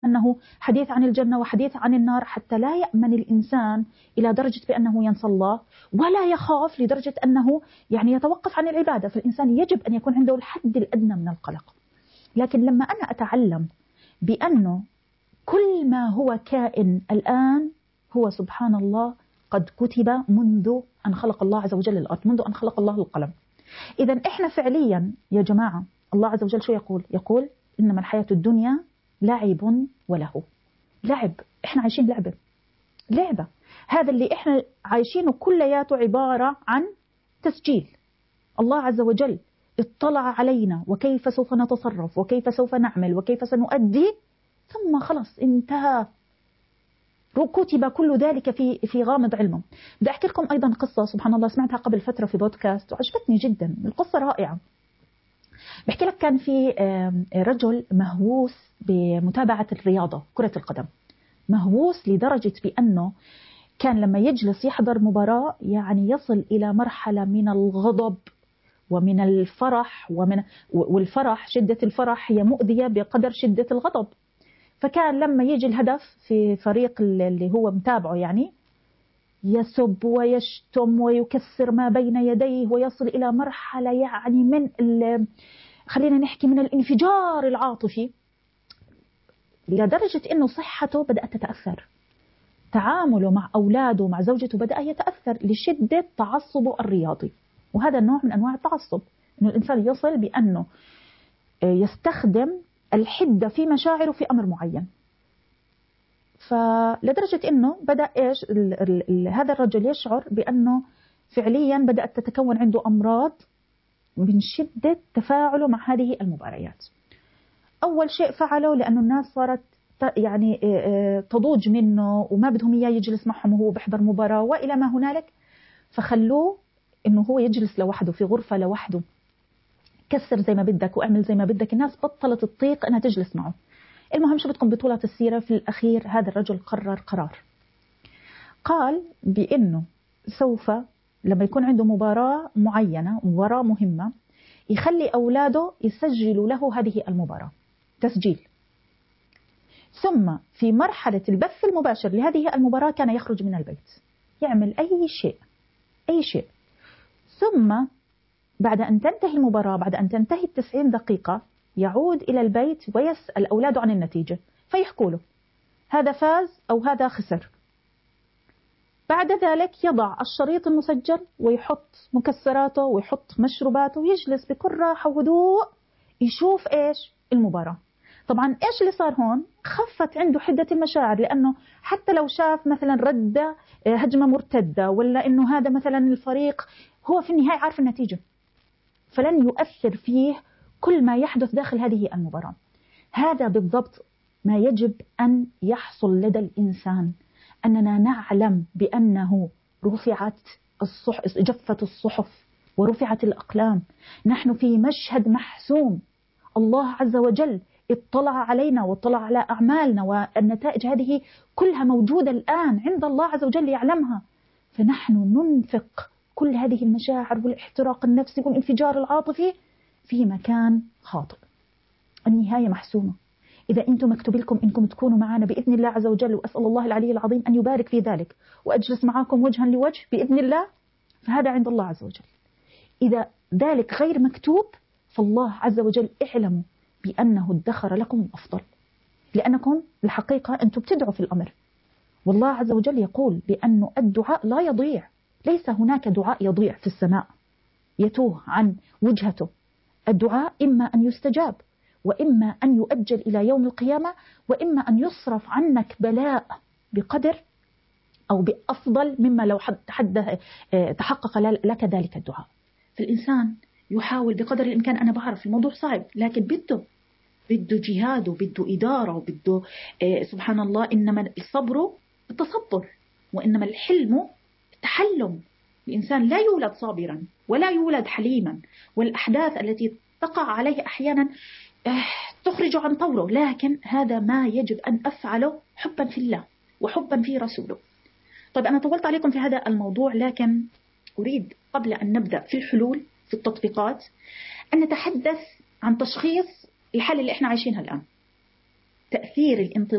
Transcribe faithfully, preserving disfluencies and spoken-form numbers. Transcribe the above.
أنه حديث عن الجنة وحديث عن النار، حتى لا يأمن الإنسان إلى درجة بأنه ينسى الله، ولا يخاف لدرجة أنه يعني يتوقف عن العبادة. فالإنسان يجب أن يكون عنده الحد الأدنى من القلق. لكن لما أنا أتعلم بأنه كل ما هو كائن الآن هو سبحان الله قد كتب منذ أن خلق الله عز وجل الأرض، منذ أن خلق الله القلم. إذا إحنا فعليا يا جماعة الله عز وجل شو يقول؟ يقول إنما الحياة الدنيا لعب وله. لعب، إحنا عايشين لعبة لعبة. هذا اللي إحنا عايشينه كلياته عبارة عن تسجيل. الله عز وجل اطلع علينا وكيف سوف نتصرف وكيف سوف نعمل وكيف سنؤدي، ثم خلص انتهى، كتب كل ذلك في في غامض علمه. بدي أحكي لكم أيضا قصة سبحان الله سمعتها قبل فترة في بودكاست وعجبتني جدا، القصة رائعة. بحكي لك كان في رجل مهووس بمتابعة الرياضة كرة القدم، مهووس لدرجة بأنه كان لما يجلس يحضر مباراة يعني يصل إلى مرحلة من الغضب ومن الفرح، ومن والفرح شدة الفرح هي مؤذية بقدر شدة الغضب. فكان لما يجي الهدف في فريق اللي هو متابعه يعني يسب ويشتم ويكسر ما بين يديه ويصل إلى مرحلة يعني من خلينا نحكي من الانفجار العاطفي، لدرجة أنه صحته بدأت تتأثر، تعامله مع أولاده مع زوجته بدأ يتأثر لشدة تعصبه الرياضي. وهذا النوع من أنواع التعصب، أن الإنسان يصل بأنه يستخدم الحدة في مشاعره في أمر معين. فلدرجة أنه بدأ إيش ال ال ال هذا الرجل يشعر بأنه فعليا بدأت تتكون عنده أمراض من شدة تفاعله مع هذه المباريات. أول شيء فعله لأنه الناس صارت يعني تضوج منه وما بدهم إياه يجلس معهم وهو بيحضر مباراة وإلى ما هنالك، فخلوه إنه هو يجلس لوحده في غرفة لوحده، كسر زي ما بدك واعمل زي ما بدك. الناس بطلت تطيق أنها تجلس معه. المهم شو بدكم بطولة السيرة، في الأخير هذا الرجل قرر قرار، قال بأنه سوف لما يكون عنده مباراة معينة مباراة مهمة يخلي أولاده يسجلوا له هذه المباراة تسجيل، ثم في مرحلة البث المباشر لهذه المباراة كان يخرج من البيت يعمل أي شيء أي شيء، ثم بعد أن تنتهي المباراة بعد أن تنتهي التسعين دقيقة يعود إلى البيت ويسأل أولاده عن النتيجة، فيحكوا له هذا فاز أو هذا خسر. بعد ذلك يضع الشريط المسجل ويحط مكسراته ويحط مشروباته ويجلس بكل راحة وهدوء يشوف إيش المباراة. طبعا إيش اللي صار هون؟ خفت عنده حدة المشاعر، لأنه حتى لو شاف مثلا ردة هجمة مرتدة ولا إنه هذا مثلا الفريق، هو في النهاية عارف النتيجة، فلن يؤثر فيه كل ما يحدث داخل هذه المباراة. هذا بالضبط ما يجب أن يحصل لدى الإنسان، أننا نعلم بأنه رفعت الصحف جفت الصحف ورفعت الأقلام، نحن في مشهد محسوم، الله عز وجل اطلع علينا واطلع على أعمالنا، والنتائج هذه كلها موجودة الآن عند الله عز وجل يعلمها. فنحن ننفق كل هذه المشاعر والاحتراق النفسي والانفجار العاطفي في مكان خاطئ. النهاية محسومة. إذا أنتم مكتوب لكم إنكم تكونوا معنا بإذن الله عز وجل، وأسأل الله العلي العظيم أن يبارك في ذلك وأجلس معكم وجها لوجه بإذن الله، فهذا عند الله عز وجل. إذا ذلك غير مكتوب فالله عز وجل اعلموا بأنه ادخر لكم الأفضل، لأنكم الحقيقة أنتم بتدعوا في الأمر، والله عز وجل يقول بأنه الدعاء لا يضيع، ليس هناك دعاء يضيع في السماء يتوه عن وجهته. الدعاء إما أن يستجاب وإما أن يؤجل إلى يوم القيامة، وإما أن يصرف عنك بلاء بقدر أو بأفضل مما لو حد تحقق لك ذلك الدعاء. فالإنسان يحاول بقدر الإمكان، أنا بعرف الموضوع صعب لكن بده بده جهاد وبده إدارة وبده آه سبحان الله، إنما الصبر التصبر وإنما الحلم التحلم. الإنسان لا يولد صابرا ولا يولد حليما، والأحداث التي تقع عليه أحيانا آه تخرج عن طوره، لكن هذا ما يجب أن أفعله حبا في الله وحبا في رسوله. طيب أنا طولت عليكم في هذا الموضوع، لكن أريد قبل أن نبدأ في الحلول في التطبيقات أن نتحدث عن تشخيص الحالة اللي إحنا عايشينها الآن، تأثير الانتظار